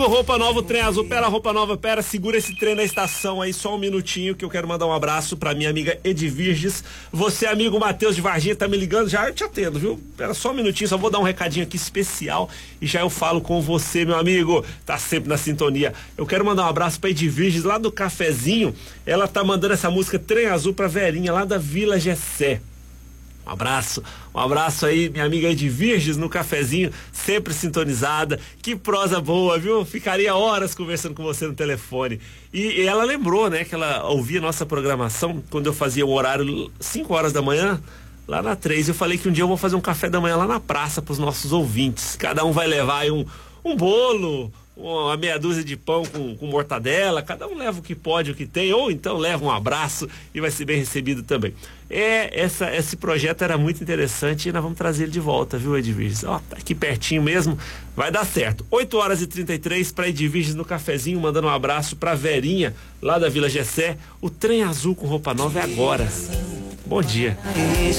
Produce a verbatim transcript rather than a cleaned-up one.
Roupa Nova, o trem azul, pera, roupa nova, pera, segura esse trem na estação aí, só um minutinho que eu quero mandar um abraço pra minha amiga Edvirges. Você, amigo Matheus de Varginha, tá me ligando? Já eu te atendo, viu? Pera só um minutinho, só vou dar um recadinho aqui especial e já eu falo com você, meu amigo, tá sempre na sintonia. Eu quero mandar um abraço pra Edvirges lá do Cafezinho, ela tá mandando essa música Trem Azul pra Verinha lá da Vila Gessé. Um abraço, um abraço aí, minha amiga Edvirges no Cafezinho, sempre sintonizada. Que prosa boa, viu? Ficaria horas conversando com você no telefone. E, e ela lembrou, né, que ela ouvia nossa programação quando eu fazia um horário cinco horas da manhã, lá na três. Eu falei que um dia eu vou fazer um café da manhã lá na praça pros nossos ouvintes. Cada um vai levar aí um, um bolo, uma meia dúzia de pão com, com mortadela, cada um leva o que pode, o que tem, ou então leva um abraço e vai ser bem recebido também. É, essa, esse projeto era muito interessante e nós vamos trazer ele de volta, viu, Edvirges? Ó, tá aqui pertinho mesmo, vai dar certo. oito horas e trinta e três para Edvirges no Cafezinho, mandando um abraço pra Verinha, lá da Vila Gessé. O Trem Azul com Roupa Nova é agora. Bom dia.